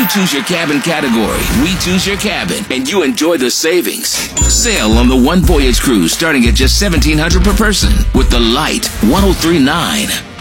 You choose your cabin category, we choose your cabin, and you enjoy the savings. Sail on the One Voyage cruise starting at just $1,700 per person with the Light 1039.